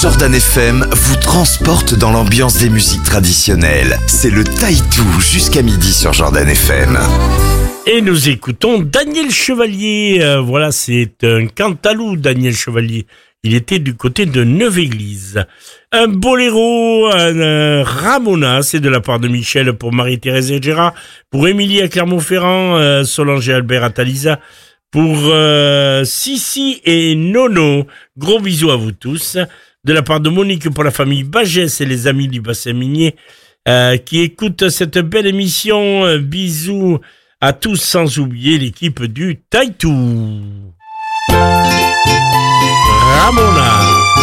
Jordan FM vous transporte dans l'ambiance des musiques traditionnelles. C'est le Taïtou jusqu'à midi sur Jordan FM. Et nous écoutons Daniel Chevalier. Voilà, c'est un cantalou, Daniel Chevalier. Il était du côté de Neuve-Église. Un boléro, un Ramona, c'est de la part de Michel pour Marie-Thérèse et Gérard, pour Émilie à Clermont-Ferrand, Solange et Albert à Talisa, pour Sissi et Nono. Gros bisous à vous tous. De la part de Monique pour la famille Bagès et les amis du bassin minier qui écoutent cette belle émission. Bisous à tous, sans oublier l'équipe du Taïtou. Ramona.